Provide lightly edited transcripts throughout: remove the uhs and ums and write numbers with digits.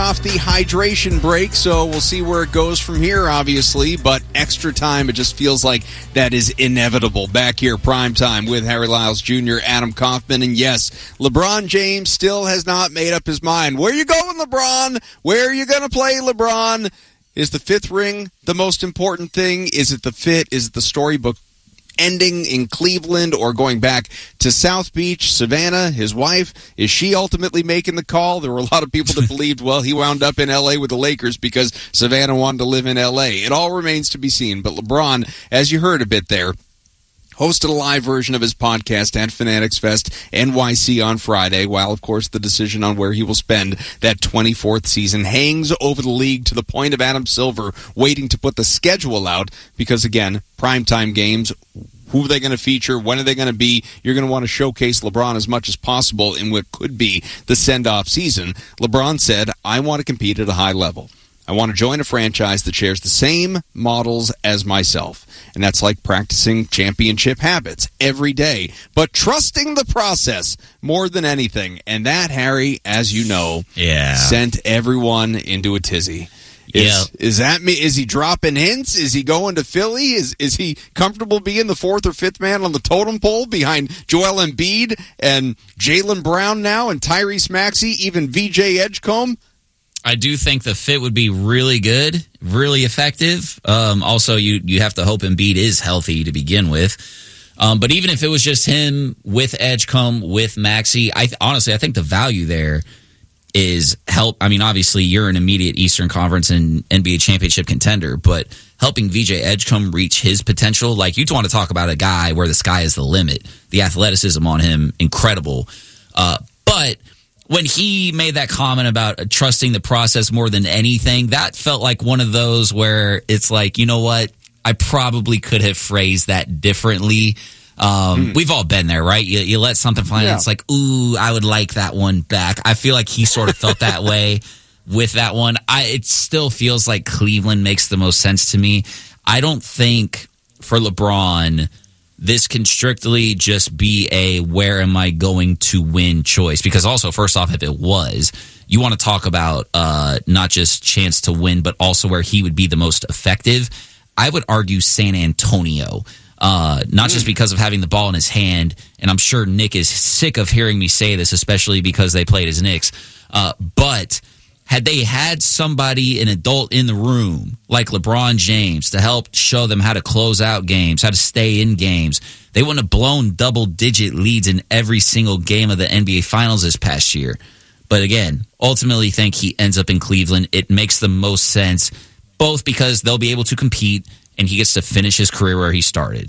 off the hydration break, so we'll see where it goes from here, obviously. But extra time, it just feels like that is inevitable. Back here, prime time with Harry Lyles Jr., Adam Kaufman, and yes, LeBron James still has not made up his mind. Where you going, LeBron? Where are you going to play, LeBron? Is the fifth ring the most important thing? Is it the fit? Is it the storybook ending in Cleveland or going back to South Beach? Savannah, his wife, is she ultimately making the call? There were a lot of people that believed, well, he wound up in L.A. with the Lakers because Savannah wanted to live in L.A. It all remains to be seen. But LeBron, as you heard a bit there, hosted a live version of his podcast at Fanatics Fest NYC on Friday, while, of course, the decision on where he will spend that 24th season hangs over the league to the point of Adam Silver waiting to put the schedule out because, again, primetime games, who are they going to feature? When are they going to be? You're going to want to showcase LeBron as much as possible in what could be the send-off season. LeBron said, I want to compete at a high level. I want to join a franchise that shares the same models as myself. And that's like practicing championship habits every day, but trusting the process more than anything. And that, Harry, as you know, sent everyone into a tizzy. Is that me? Is he dropping hints? Is he going to Philly? Is he comfortable being the fourth or fifth man on the totem pole behind Joel Embiid and Jaylen Brown now and Tyrese Maxey, even VJ Edgecombe? I do think the fit would be really good, really effective. Also, you have to hope Embiid is healthy to begin with. But even if it was just him with Edgecombe, with Maxey, honestly, I think the value there is help. I mean, obviously, you're an immediate Eastern Conference and NBA championship contender, but helping VJ Edgecombe reach his potential, like, you want to talk about a guy where the sky is the limit. The athleticism on him, incredible. But when he made that comment about trusting the process more than anything, that felt like one of those where it's like, you know what? I probably could have phrased that differently. We've all been there, right? You let something fly and it's like, ooh, I would like that one back. I feel like he sort of felt that way with that one. It still feels like Cleveland makes the most sense to me. I don't think for LeBron this can strictly just be a where am I going to win choice. Because also, first off, if it was, you want to talk about not just chance to win, but also where he would be the most effective. I would argue San Antonio, not just because of having the ball in his hand, and I'm sure Nick is sick of hearing me say this, especially because they played as Knicks, but had they had somebody, an adult in the room, like LeBron James, to help show them how to close out games, how to stay in games, they wouldn't have blown double-digit leads in every single game of the NBA Finals this past year. But again, ultimately think he ends up in Cleveland. It makes the most sense, both because they'll be able to compete and he gets to finish his career where he started.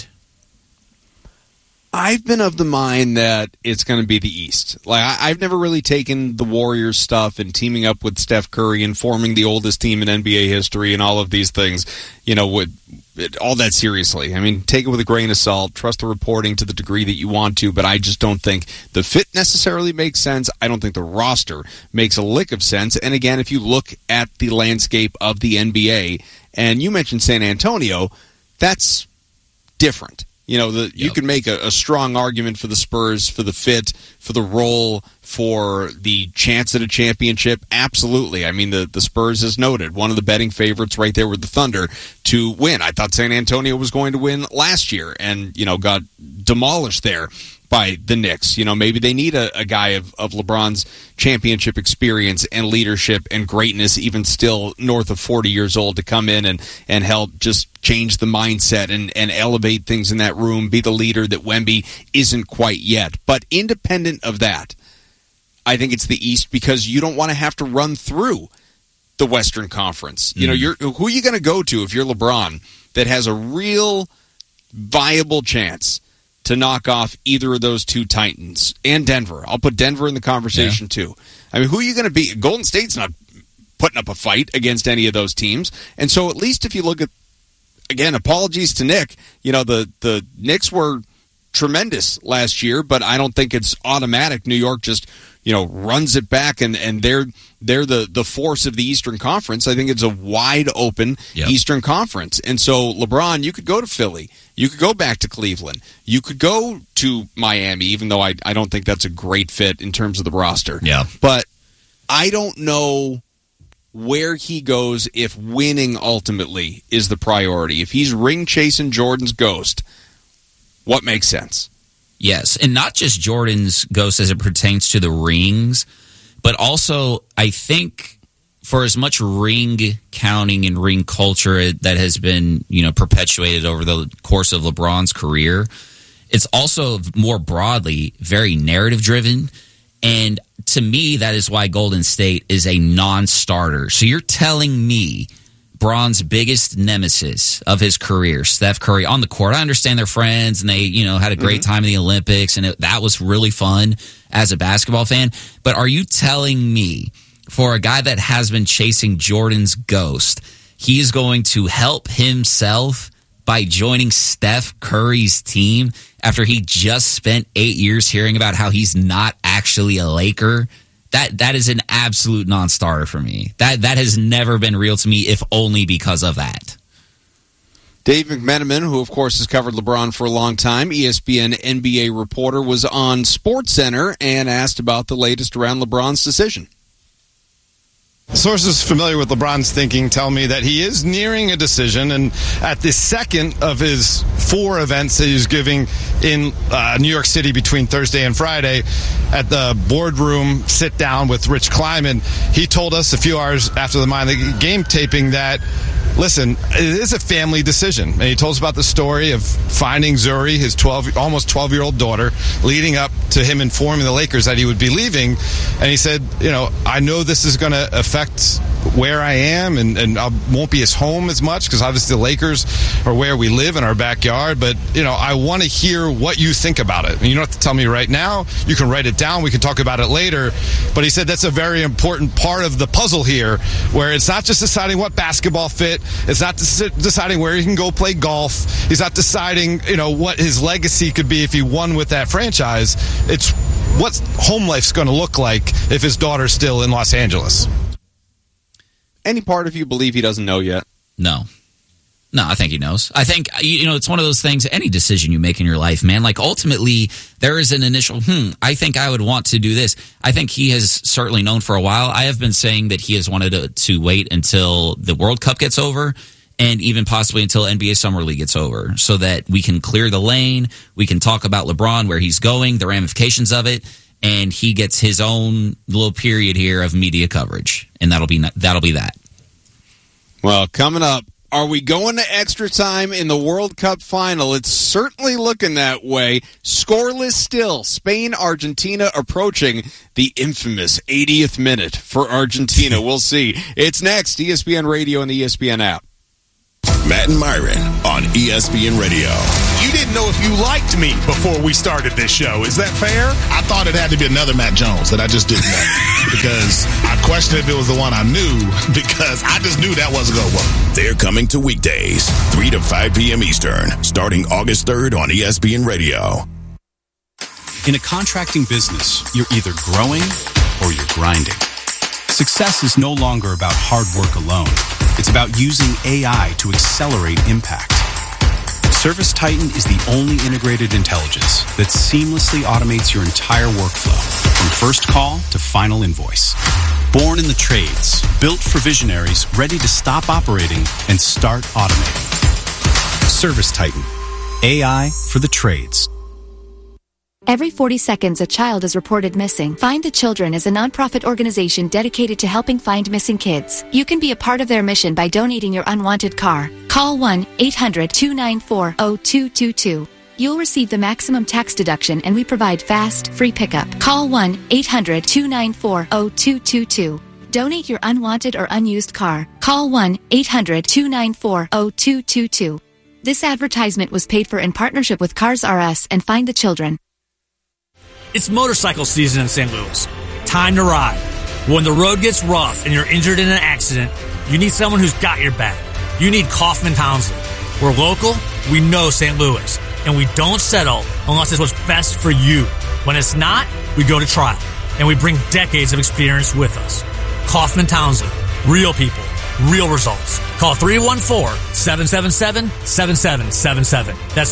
I've been of the mind that it's going to be the East. Like, I've never really taken the Warriors stuff and teaming up with Steph Curry and forming the oldest team in NBA history and all of these things, all that seriously. I mean, take it with a grain of salt, trust the reporting to the degree that you want to, but I just don't think the fit necessarily makes sense. I don't think the roster makes a lick of sense. And again, if you look at the landscape of the NBA, and you mentioned San Antonio, that's different. You can make a strong argument for the Spurs, for the fit, for the role, for the chance at a championship. Absolutely. I mean, the Spurs, as noted, one of the betting favorites right there with the Thunder to win. I thought San Antonio was going to win last year and, got demolished there by the Knicks. Maybe they need a guy of LeBron's championship experience and leadership and greatness, even still north of 40 years old, to come in and help just change the mindset and elevate things in that room, be the leader that Wemby isn't quite yet. But independent of that, I think it's the East because you don't want to have to run through the Western Conference. Who are you going to go to if you're LeBron that has a real viable chance to knock off either of those two Titans and Denver? I'll put Denver in the conversation too. I mean, who are you going to be? Golden State's not putting up a fight against any of those teams. And so at least if you look at, again, apologies to Nick, the Knicks were tremendous last year, but I don't think it's automatic. New York just, runs it back and they're the force of the Eastern Conference. I think it's a wide open Eastern Conference. And so LeBron, you could go to Philly. You could go back to Cleveland. You could go to Miami, even though I don't think that's a great fit in terms of the roster. Yeah. But I don't know where he goes if winning ultimately is the priority. If he's ring chasing Jordan's ghost, what makes sense? Yes, and not just Jordan's ghost as it pertains to the rings, but also I think for as much ring counting and ring culture that has been, perpetuated over the course of LeBron's career, it's also more broadly very narrative driven. And to me, that is why Golden State is a non-starter. So you're telling me Bron's biggest nemesis of his career, Steph Curry, on the court. I understand they're friends and they, had a great time in the Olympics, and that was really fun as a basketball fan. But are you telling me for a guy that has been chasing Jordan's ghost, he is going to help himself by joining Steph Curry's team after he just spent 8 years hearing about how he's not actually a Laker? That is an absolute non-starter for me. That has never been real to me, if only because of that. Dave McMenamin, who of course has covered LeBron for a long time, ESPN NBA reporter, was on SportsCenter and asked about the latest around LeBron's decision. Sources familiar with LeBron's thinking tell me that he is nearing a decision, and at the second of his 4 events that he's giving in New York City between Thursday and Friday, at the boardroom sit down with Rich Kleiman, he told us a few hours after the game taping that, listen, it is a family decision. And he told us about the story of finding Zuri, his almost 12-year-old daughter, leading up to him informing the Lakers that he would be leaving. And he said, I know this is going to affect where I am, and I won't be as home as much because obviously the Lakers are where we live in our backyard. But, I want to hear what you think about it. And you don't have to tell me right now. You can write it down. We can talk about it later. But he said that's a very important part of the puzzle here, where it's not just deciding what basketball fit. It's not deciding where he can go play golf. He's not deciding, what his legacy could be if he won with that franchise. It's what home life's going to look like if his daughter's still in Los Angeles. Any part of you believe he doesn't know yet? No, I think he knows. I think, it's one of those things, any decision you make in your life, man, like ultimately there is an initial, I think I would want to do this. I think he has certainly known for a while. I have been saying that he has wanted to wait until the World Cup gets over and even possibly until NBA Summer League gets over so that we can clear the lane. We can talk about LeBron, where he's going, the ramifications of it, and he gets his own little period here of media coverage, and that'll be that. Well, coming up, are we going to extra time in the World Cup final? It's certainly looking that way. Scoreless still. Spain, Argentina approaching the infamous 80th minute for Argentina. We'll see. It's next. ESPN Radio and the ESPN app. Matt and Myron on ESPN Radio. You didn't know if you liked me before we started this show. Is that fair? I thought it had to be another Matt Jones that I just didn't know because I questioned if it was the one I knew because I just knew that wasn't going to work. They're coming to weekdays, 3 to 5 p.m. Eastern, starting August 3rd on ESPN Radio. In a contracting business, you're either growing or you're grinding. Success is no longer about hard work alone. It's about using AI to accelerate impact. ServiceTitan is the only integrated intelligence that seamlessly automates your entire workflow, from first call to final invoice. Born in the trades, built for visionaries ready to stop operating and start automating. ServiceTitan, AI for the trades. Every 40 seconds, a child is reported missing. Find the Children is a nonprofit organization dedicated to helping find missing kids. You can be a part of their mission by donating your unwanted car. Call 1-800-294-0222. You'll receive the maximum tax deduction, and we provide fast, free pickup. Call 1-800-294-0222. Donate your unwanted or unused car. Call 1-800-294-0222. This advertisement was paid for in partnership with Cars R Us and Find the Children. It's motorcycle season in St. Louis. Time to ride. When the road gets rough and you're injured in an accident, you need someone who's got your back. You need Kaufman Townsley. We're local, we know St. Louis, and we don't settle unless it's what's best for you. When it's not, we go to trial, and we bring decades of experience with us. Kaufman Townsley. Real people. Real results. Call 314-777-7777. That's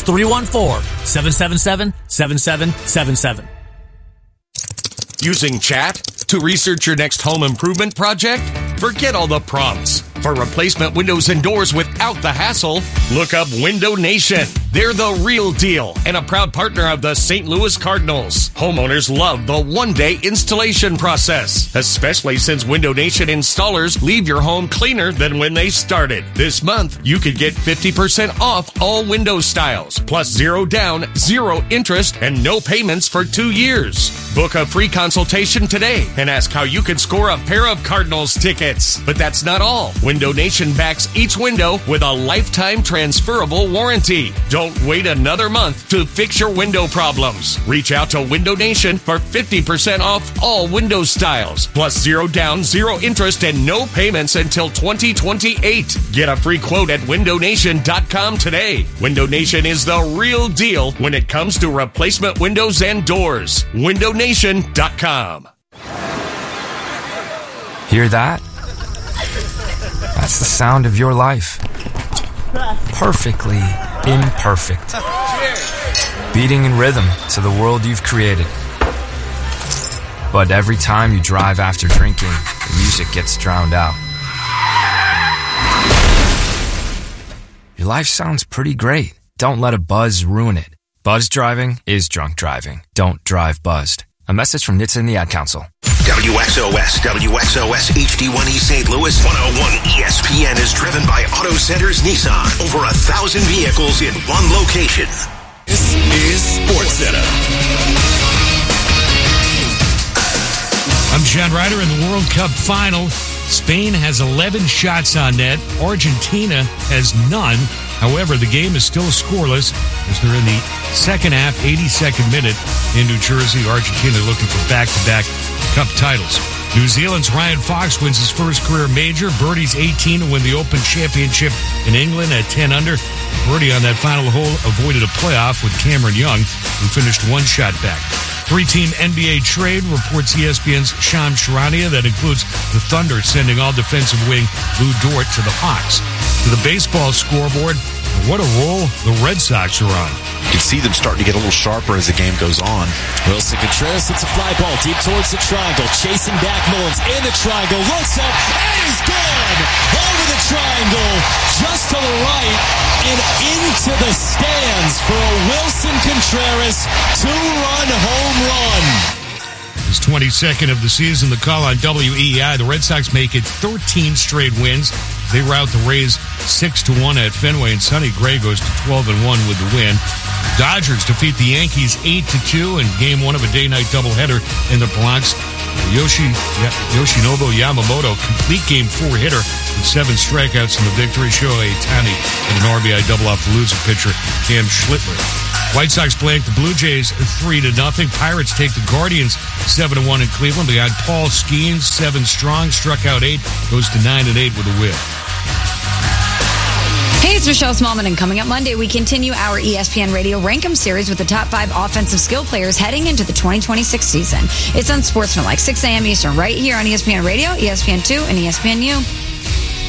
314-777-7777. Using chat to research your next home improvement project? Forget all the prompts. For replacement windows and doors without the hassle, look up Window Nation. They're the real deal and a proud partner of the St. Louis Cardinals. Homeowners love the one-day installation process, especially since Window Nation installers leave your home cleaner than when they started. This month, you could get 50% off all window styles, plus 0 down, 0 interest, and no payments for 2 years. Book a free consultation today and ask how you could score a pair of Cardinals tickets. But that's not all. Window Nation backs each window with a lifetime transferable warranty. Don't wait another month to fix your window problems. Reach out to Window Nation for 50% off all window styles, plus 0 down, 0 interest, and no payments until 2028. Get a free quote at windownation.com today. Window Nation is the real deal when it comes to replacement windows and doors. windownation.com. Hear that? That's the sound of your life. Perfectly imperfect. Beating in rhythm to the world you've created. But every time you drive after drinking, the music gets drowned out. Your life sounds pretty great. Don't let a buzz ruin it. Buzz driving is drunk driving. Don't drive buzzed. A message from NHTSA and the Ad Council. WXOS HD1E St. Louis 101 ESPN is driven by Auto Centers Nissan. Over 1,000 vehicles in one location. This is SportsCenter. I'm John Ryder in the World Cup final. Spain has 11 shots on net. Argentina has none. However, the game is still scoreless as they're in the second half, 82nd minute in New Jersey. Argentina looking for back-to-back Cup titles. New Zealand's Ryan Fox wins his first career major. Birdie's 18 to win the Open Championship in England at 10 under. Birdie on that final hole avoided a playoff with Cameron Young, who finished one shot back. Three-team NBA trade, reports ESPN's Shams Charania, that includes the Thunder sending all defensive wing Lou Dort to the Hawks. To the baseball scoreboard, what a roll the Red Sox are on. You can see them starting to get a little sharper as the game goes on. Wilson Contreras hits a fly ball deep towards the triangle. Chasing back Mullins in the triangle. Looks up and is gone. Over the triangle, just to the right and into the stands for a Wilson Contreras two-run home run. His 22nd of the season, the call on WEEI. The Red Sox make it 13 straight wins. They rout the Rays 6-1 at Fenway, and Sonny Gray goes to 12-1 with the win. Dodgers defeat the Yankees 8-2 in Game 1 of a day-night doubleheader in the Bronx. Yoshinobu Yamamoto, complete Game 4 hitter with 7 strikeouts in the victory. Shohei Ohtani and an RBI double off the losing pitcher, Cam Schlittler. White Sox blank the Blue Jays 3-0. Pirates take the Guardians 7-1 in Cleveland. They had Paul Skeens 7 strong, struck out 8, goes to 9-8 with a win. Hey, it's Michelle Smallman, and coming up Monday, we continue our ESPN Radio Rankem series with the top 5 offensive skill players heading into the 2026 season. It's on Sportsmanlike, 6 a.m. Eastern, right here on ESPN Radio, ESPN2, and ESPNU.